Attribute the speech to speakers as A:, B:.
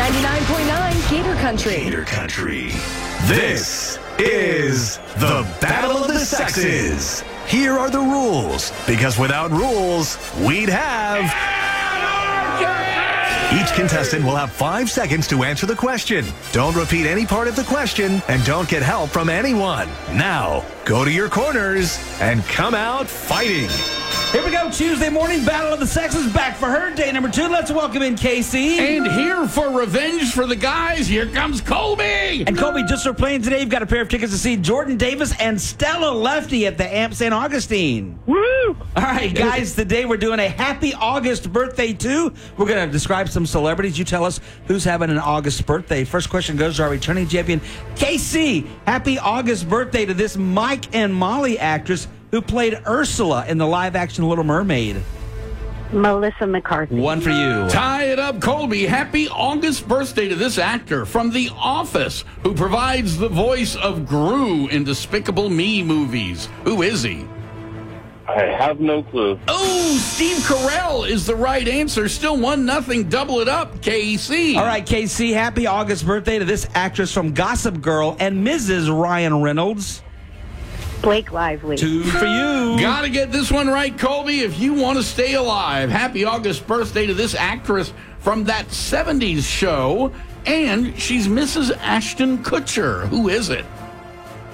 A: 99.9 Gator Country.
B: Gator Country. This is the Battle of the Sexes. Here are the rules, because without rules, we'd have... Each contestant will have 5 seconds to answer the question. Don't repeat any part of the question, and don't get help from anyone. Now, go to your corners and come out fighting.
C: Here we go, Tuesday morning, Battle of the Sexes, back for her, day number 2. Let's welcome in Casey.
D: And here for revenge for the guys, here comes Colby.
C: And Colby, just for playing today, you've got a pair of tickets to see Jordan Davis and Stella Lefty at the Amp St. Augustine.
E: Woo!
C: All right, guys, today we're doing a happy August birthday, too. We're going to describe some celebrities. You tell us who's having an August birthday. First question goes to our returning champion, Casey. Happy August birthday to this Mike and Molly actress who played Ursula in the live-action Little Mermaid.
E: Melissa McCarthy.
C: One for you.
D: Tie it up, Colby. Happy August birthday to this actor from The Office who provides the voice of Gru in Despicable Me movies. Who is he?
F: I have no clue.
D: Oh, Steve Carell is the right answer. Still 1-0. Double it up, KC.
C: All right, KC, happy August birthday to this actress from Gossip Girl and Mrs. Ryan Reynolds.
E: Blake Lively.
C: 2 for you.
D: Gotta get this one right, Colby, if you want to stay alive. Happy August birthday to this actress from that 70s show. And she's Mrs. Ashton Kutcher. Who is it?